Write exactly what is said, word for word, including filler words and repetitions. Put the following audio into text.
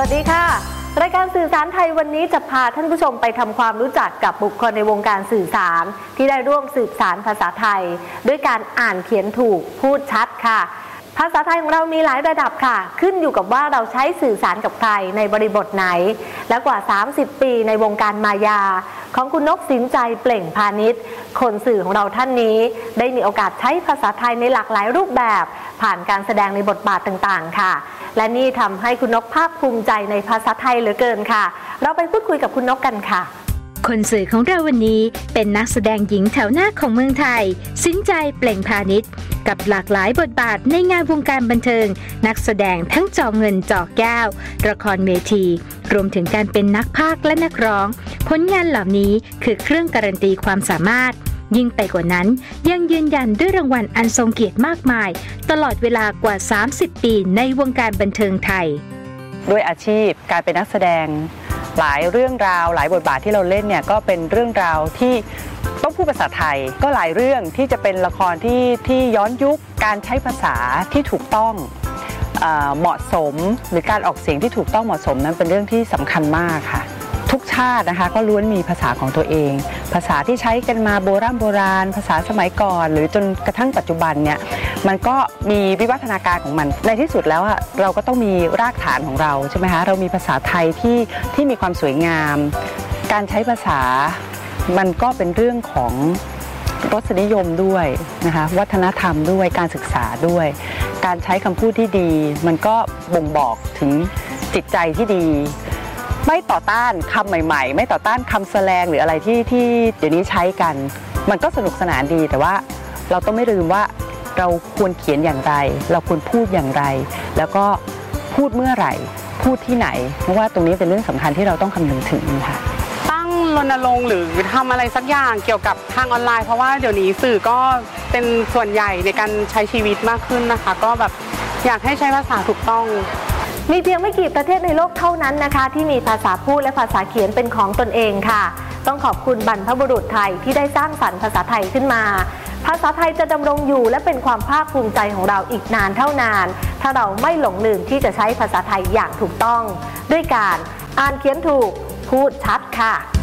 วัสดีค่ะรายการสื่อสารไทยวันนี้จะพาท่านผู้ชมไปทำความรู้จักกับบุคคลในวงการสื่อสารที่ได้ร่วมสืบสานภาษาไทยด้วยการอ่านเขียนถูกพูดชัดค่ะภาษาไทยของเรามีหลายระดับค่ะขึ้นอยู่กับว่าเราใช้สื่อสารกับใครในบริบทไหนและกว่าสามสิบปีในวงการมายาของคุณนกสินใจเปล่งพาณิชย์คนสื่อของเราท่านนี้ได้มีโอกาสใช้ภาษาไทยในหลากหลายรูปแบบผ่านการแสดงในบทบาทต่างๆค่ะและนี่ทำให้คุณนกภาคภูมิใจในภาษาไทยเหลือเกินค่ะเราไปพูดคุยกับคุณนกกันค่ะคนสื่อของเราวันนี้เป็นนักแสดงหญิงแถวหน้าของเมืองไทยสินใจเปล่งพาณิชย์กับหลากหลายบทบาทในงานวงการบันเทิงนักแสดงทั้งจอเงินจอแก้วละครเวทีรวมถึงการเป็นนักพากย์และนักร้องผลงานเหล่านี้คือเครื่องการันตีความสามารถยิ่งไปกว่านั้นยังยืนยันด้วยรางวัลอันทรงเกียรติมากมายตลอดเวลากว่าสามสิบปีในวงการบันเทิงไทยด้วยอาชีพการเป็นนักแสดงหลายเรื่องราวหลายบทบาทที่เราเล่นเนี่ยก็เป็นเรื่องราวที่ต้องพูดภาษาไทยก็หลายเรื่องที่จะเป็นละครที่ที่ย้อนยุคการใช้ภาษาที่ถูกต้องเอ่อเหมาะสมหรือการออกเสียงที่ถูกต้องเหมาะสมนั้นเป็นเรื่องที่สำคัญมากค่ะทุกชาตินะคะก็ล้วนมีภาษาของตัวเองภาษาที่ใช้กันมาโบราณโบราณภาษาสมัยก่อนหรือจนกระทั่งปัจจุบันเนี่ยมันก็มีวิวัฒนาการของมันในที่สุดแล้วอะเราก็ต้องมีรากฐานของเราใช่ไหมคะเรามีภาษาไทยที่ที่มีความสวยงามการใช้ภาษามันก็เป็นเรื่องของรสนิยมด้วยนะคะวัฒนธรรมด้วยการศึกษาด้วยการใช้คำพูดที่ดีมันก็บ่งบอกถึงจิตใจที่ดีไม่ต่อต้านคำใหม่ๆไม่ต่อต้านคำแสลงหรืออะไรที่ที่เดี๋ยวนี้ใช้กันมันก็สนุกสนานดีแต่ว่าเราต้องไม่ลืมว่าเราควรเขียนอย่างไรเราควรพูดอย่างไรแล้วก็พูดเมื่อไหร่พูดที่ไหนเพราะว่าตรงนี้เป็นเรื่องสำคัญที่เราต้องคำนึงถึงค่ะตั้งรณรงค์หรือทำอะไรสักอย่างเกี่ยวกับทางออนไลน์เพราะว่าเดี๋ยวนี้สื่อก็เป็นส่วนใหญ่ในการใช้ชีวิตมากขึ้นนะคะก็แบบอยากให้ใช้ภาษาถูกต้องมีเพียงไม่กี่ประเทศในโลกเท่านั้นนะคะที่มีภาษาพูดและภาษาเขียนเป็นของตนเองค่ะต้องขอบคุณบรรพบุรุษไทยที่ได้สร้างสรรค์ภาษาไทยขึ้นมาภาษาไทยจะดำรงอยู่และเป็นความภาคภูมิใจของเราอีกนานเท่านานถ้าเราไม่หลงลืมที่จะใช้ภาษาไทยอย่างถูกต้องด้วยการอ่านเขียนถูกพูดชัดค่ะ